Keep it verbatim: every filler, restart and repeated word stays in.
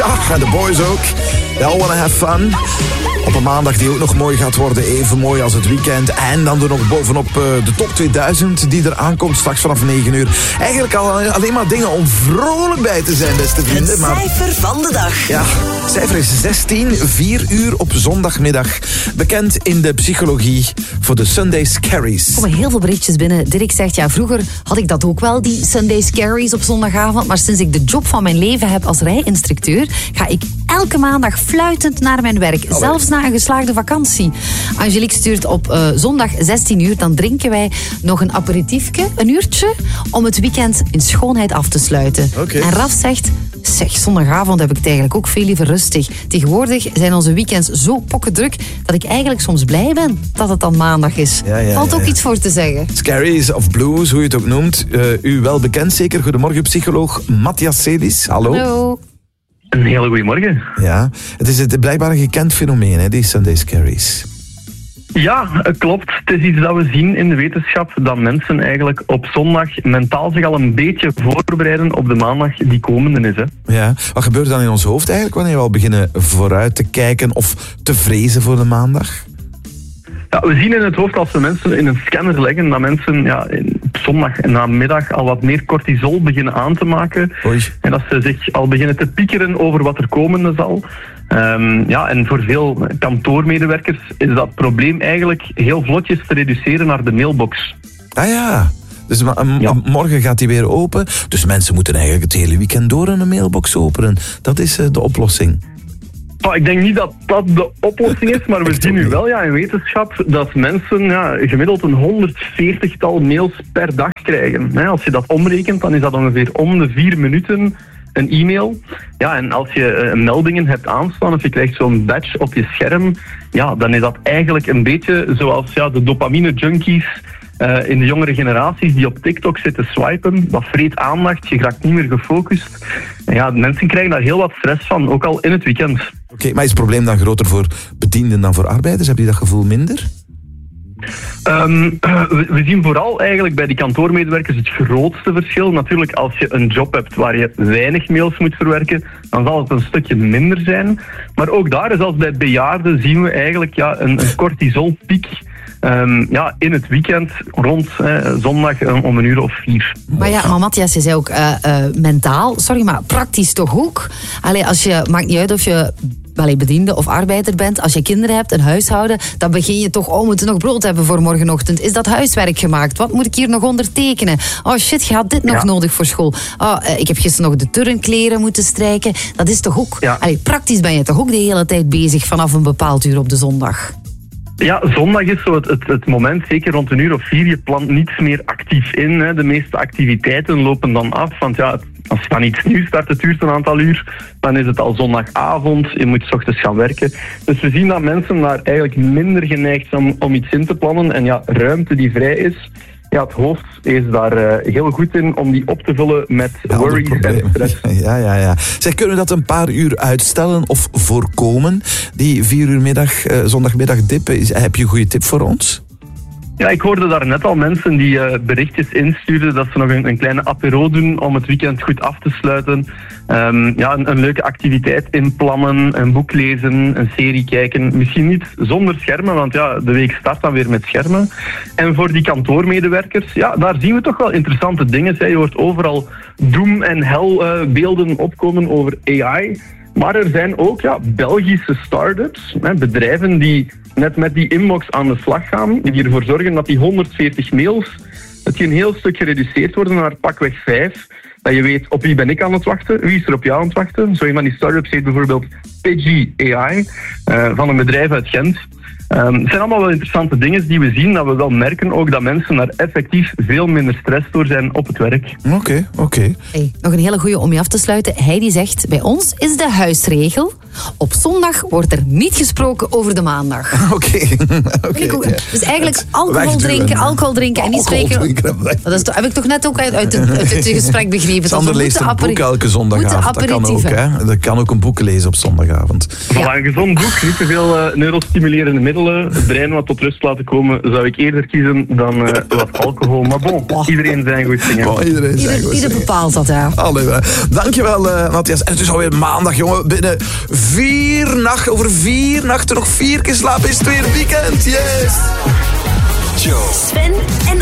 Kesha en de boys ook. They all wanna have fun. Op een maandag die ook nog mooi gaat worden. Even mooi als het weekend. En dan er nog bovenop uh, de top tweeduizend die er aankomt straks vanaf negen uur. Eigenlijk al, alleen maar dingen om vrolijk bij te zijn, beste vrienden. Het cijfer maar, van de dag. Ja, het cijfer is zestien, vier uur op zondagmiddag. Bekend in de psychologie voor de Sunday Scaries. Er komen heel veel berichtjes binnen. Dirk zegt, ja, vroeger had ik dat ook wel, die Sunday Scaries op zondagavond. Maar sinds ik de job van mijn leven heb als rijinstructeur, ga ik elke maandag fluitend naar mijn werk. Allee. Zelfs na een geslaagde vakantie. Angelique stuurt op uh, zondag zestien uur. Dan drinken wij nog een aperitiefje, een uurtje, om het weekend in schoonheid af te sluiten. Okay. En Raf zegt, zeg, zondagavond heb ik het eigenlijk ook veel liever rustig. Tegenwoordig zijn onze weekends zo pokkendruk dat ik eigenlijk soms blij ben dat het dan maandag is. Ja, ja, Valt ook ja, ja. iets voor te zeggen. Scaries of blues, hoe je het ook noemt. Uh, u wel bekend zeker. Goedemorgen, psycholoog Matthias Celis. Hallo. Hallo. Een hele goede morgen. Ja, het is het blijkbaar een gekend fenomeen, hè, die Sunday Scaries. Ja, het klopt. Het is iets dat we zien in de wetenschap, dat mensen eigenlijk op zondag mentaal zich al een beetje voorbereiden op de maandag die komende is. Hè. Ja, wat gebeurt dan in ons hoofd eigenlijk wanneer we al beginnen vooruit te kijken of te vrezen voor de maandag? Ja, we zien in het hoofd als we mensen in een scanner leggen dat mensen ja, op zondag en namiddag al wat meer cortisol beginnen aan te maken. Oei. En dat ze zich al beginnen te piekeren over wat er komende zal. Um, ja, en voor veel kantoormedewerkers is dat probleem eigenlijk heel vlotjes te reduceren naar de mailbox. Ah ja, dus m- m- ja. morgen gaat die weer open. Dus mensen moeten eigenlijk het hele weekend door een mailbox openen. Dat is uh, de oplossing. Oh, ik denk niet dat dat de oplossing is, maar we zien nu wel ja, in wetenschap dat mensen ja, gemiddeld een honderdveertigtal mails per dag krijgen. Als je dat omrekent, dan is dat ongeveer om de vier minuten een e-mail. Ja, en als je uh, meldingen hebt aanstaan of je krijgt zo'n badge op je scherm, ja, dan is dat eigenlijk een beetje zoals ja, de dopamine-junkies uh, in de jongere generaties die op TikTok zitten swipen. Dat vreet aandacht, je raakt niet meer gefocust. En ja, mensen krijgen daar heel wat stress van, ook al in het weekend. Oké, okay, maar is het probleem dan groter voor bedienden dan voor arbeiders? Heb je dat gevoel minder? Um, we, we zien vooral eigenlijk bij die kantoormedewerkers het grootste verschil. Natuurlijk, als je een job hebt waar je weinig mails moet verwerken, dan zal het een stukje minder zijn. Maar ook daar, zoals bij bejaarden, zien we eigenlijk ja, een, een cortisolpiek. Um, ja, in het weekend, rond eh, zondag um, om een uur of vier. Maar ja, maar Matthias, je zei ook uh, uh, mentaal, sorry, maar praktisch toch ook? Allee, als je, maakt niet uit of je allee, bediende of arbeider bent, als je kinderen hebt, een huishouden, dan begin je toch, oh, we moeten nog brood hebben voor morgenochtend. Is dat huiswerk gemaakt? Wat moet ik hier nog ondertekenen? Oh shit, je had dit nog ja. nodig voor school. Oh, uh, ik heb gisteren nog de turnkleren moeten strijken. Dat is toch ook, ja. allee, praktisch ben je toch ook de hele tijd bezig vanaf een bepaald uur op de zondag? Ja, zondag is zo het, het, het moment, zeker rond een uur of vier, je plant niets meer actief in. Hè. De meeste activiteiten lopen dan af, want ja, als je dan iets nieuws start, het duurt een aantal uur, dan is het al zondagavond, je moet 's ochtends gaan werken. Dus we zien dat mensen daar eigenlijk minder geneigd zijn om, om iets in te plannen. En ja, ruimte die vrij is, ja, het hoofd is daar uh, heel goed in om die op te vullen met ja, worries en stress. Ja, ja, ja. Zeg, kunnen we dat een paar uur uitstellen of voorkomen? Die vier uur middag, uh, zondagmiddag dippen, is, heb je een goede tip voor ons? Ja, ik hoorde daar net al mensen die uh, berichtjes instuurden dat ze nog een, een kleine apéro doen om het weekend goed af te sluiten. Um, ja, een, een leuke activiteit inplannen, een boek lezen, een serie kijken. Misschien niet zonder schermen, want ja, de week start dan weer met schermen. En voor die kantoormedewerkers, ja, daar zien we toch wel interessante dingen. Je hoort overal doem en hel uh, beelden opkomen over A I. Maar er zijn ook ja, Belgische start-ups, hè, bedrijven die net met die inbox aan de slag gaan, die ervoor zorgen dat die honderdveertig mails, dat die een heel stuk gereduceerd worden naar pakweg vijf. Dat je weet, op wie ben ik aan het wachten, wie is er op jou aan het wachten. Zo een van die start-ups heet bijvoorbeeld Pidgey A I, uh, van een bedrijf uit Gent. Um, het zijn allemaal wel interessante dingen die we zien, dat we wel merken ook dat mensen daar effectief veel minder stress door zijn op het werk. Oké, okay, oké. Okay. Hey, nog een hele goeie om je af te sluiten. Heidi zegt, bij ons is de huisregel, Op zondag wordt er niet gesproken over de maandag. Oké. Okay. Okay, dus eigenlijk Het alcohol wegduwen. drinken, alcohol drinken en niet Alcohol spreken. drinken. Dat is, heb ik toch net ook uit, uit, het, uit het gesprek begrepen. Sander leest een boek elke zondagavond. Dat kan ook, hè. Dat kan ook een boek lezen op zondagavond. Voilà, een gezond boek, niet te veel uh, neurostimulerende middelen, het brein wat tot rust laten komen, zou ik eerder kiezen dan uh, wat alcohol. Maar bon, iedereen zijn goed dingen. Oh, iedereen zijn Ieder, goed ieder dingen. bepaalt dat, ja. Allee, uh, dankjewel, uh, Matthias. En het is alweer maandag, jongen. Binnen vier nachten, over vier nachten, nog vier keer slapen is het weer weekend. Yes! Sven en